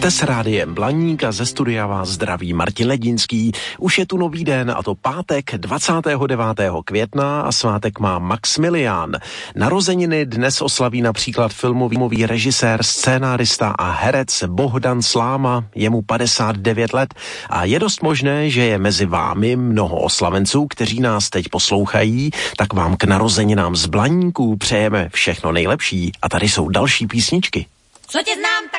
Jste s rádiem Blaník a ze studia vás zdraví Martin Ledínský. Už je tu nový den, a to pátek 29. května a svátek má Maximilián. Narozeniny dnes oslaví například filmový režisér, scénárista a herec Bohdan Sláma, jemu 59 let a je dost možné, že je mezi vámi mnoho oslavenců, kteří nás teď poslouchají, tak vám k narozeninám z Blaníků přejeme všechno nejlepší a tady jsou další písničky. Co tě znám,